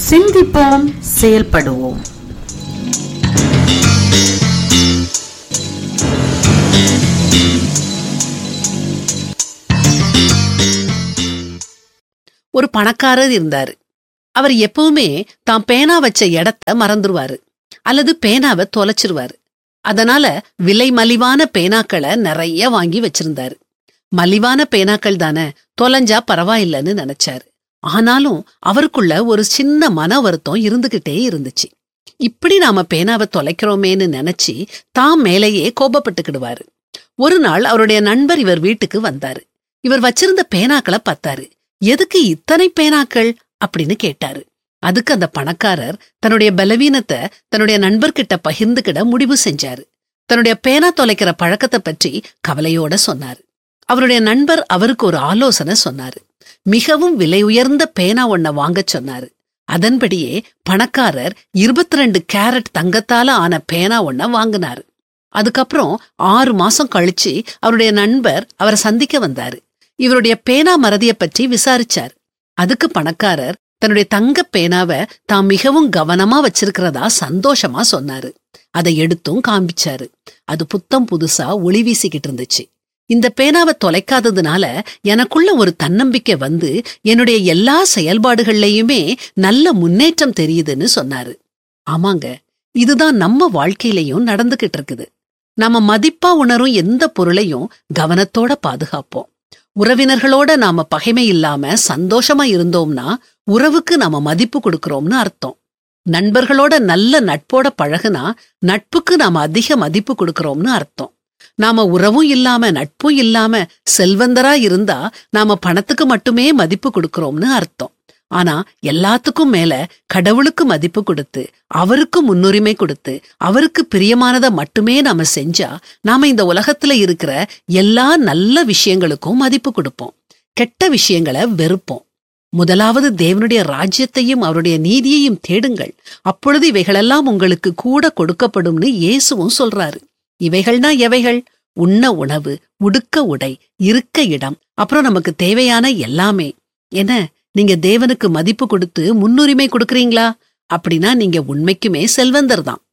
சிந்திப்போம், செயல்படுவோம். ஒரு பணக்காரர் இருந்தாரு. அவர் எப்பவுமே தாம் பேனா வச்ச இடத்த மறந்துருவாரு அல்லது பேனாவை தொலைச்சிருவாரு. அதனால விலை மலிவான பேனாக்களை நிறைய வாங்கி வச்சிருந்தாரு. மலிவான பேனாக்கள் தானே, தொலைஞ்சா பரவாயில்லன்னு நினைச்சாரு. ஆனாலும் அவருக்குள்ள ஒரு சின்ன மன வருத்தம் இருந்துகிட்டே இருந்துச்சு. இப்படி நாம பேனாவை தொலைக்கிறோமேன்னு நினைச்சு தாம் மேலேயே கோபப்பட்டுக்கிடுவாரு. ஒரு நாள் அவருடைய நண்பர் இவர் வீட்டுக்கு வந்தாரு. இவர் வச்சிருந்த பேனாக்களை பார்த்தாரு. எதுக்கு இத்தனை பேனாக்கள் அப்படின்னு கேட்டாரு. அதுக்கு அந்த பணக்காரர் தன்னுடைய பலவீனத்தை தன்னுடைய நண்பர்கிட்ட பகிர்ந்துகிட முடிவு செஞ்சாரு. தன்னுடைய பேனா தொலைக்கிற பழக்கத்தை பற்றி கவலையோட சொன்னாரு. அவருடைய நண்பர் அவருக்கு ஒரு ஆலோசனை சொன்னாரு. மிகவும் விலை உயர்ந்த பேனா ஒன்ன வாங்க சொன்னாரு. அதன்படியே பணக்காரர் 22 கேரட் தங்கத்தால ஆன பேனா ஒன்ன வாங்கினாரு. அதுக்கப்புறம் 6 மாசம் கழிச்சு அவருடைய நண்பர் அவரை சந்திக்க வந்தாரு. இவருடைய பேனா மறதிய பற்றி விசாரிச்சார். அதுக்கு பணக்காரர் தன்னுடைய தங்க பேனாவை தாம் மிகவும் கவனமா வச்சிருக்கிறதா சந்தோஷமா சொன்னாரு. அதை எடுத்தும் காண்பிச்சாரு. அது புத்தம் புதுசா ஒளி வீசிக்கிட்டு இருந்துச்சு. இந்த பேனாவை தொலைக்காததுனால எனக்குள்ள ஒரு தன்னம்பிக்கை வந்து என்னுடைய எல்லா செயல்பாடுகள்லயுமே நல்ல முன்னேற்றம் தெரியுதுன்னு சொன்னாரு. ஆமாங்க, இதுதான் நம்ம வாழ்க்கையிலையும் நடந்துகிட்டு இருக்குது. நாம மதிப்பா உணரும் எந்த பொருளையும் கவனத்தோட பாதுகாப்போம். உறவினர்களோட நாம பகைமை இல்லாம சந்தோஷமா இருந்தோம்னா உறவுக்கு நாம மதிப்பு கொடுக்கறோம்னு அர்த்தம். நண்பர்களோட நல்ல நட்போட பழகுனா நட்புக்கு நாம அதிக மதிப்பு கொடுக்கறோம்னு அர்த்தம். நாம உறவும் இல்லாம நட்பும் இல்லாம செல்வந்தரா இருந்தா நாம பணத்துக்கு மட்டுமே மதிப்பு கொடுக்கறோம்னு அர்த்தம். ஆனா எல்லாத்துக்கும் மேல கடவுளுக்கு மதிப்பு கொடுத்து அவருக்கு முன்னுரிமை கொடுத்து அவருக்கு பிரியமானதை மட்டுமே நாம செஞ்சா நாம இந்த உலகத்துல இருக்கிற எல்லா நல்ல விஷயங்களுக்கும் மதிப்பு கொடுப்போம். கெட்ட விஷயங்களை வெறுப்போம். முதலாவது தேவனுடைய ராஜ்யத்தையும் அவருடைய நீதியையும் தேடுங்கள், அப்பொழுது இவைகளெல்லாம் உங்களுக்கு கூட கொடுக்கப்படும்னு இயேசுவும் சொல்றாரு. இவைகள்னா எவைகள்? உண்ண உணவு, உடுக்க உடை, இருக்க இடம், அப்புறம் நமக்கு தேவையான எல்லாமே. என்ன, நீங்க தேவனுக்கு மதிப்பு கொடுத்து முன்னுரிமை கொடுக்கறீங்களா? அப்படின்னா நீங்க உண்மைக்குமே செல்வந்தர் தான்.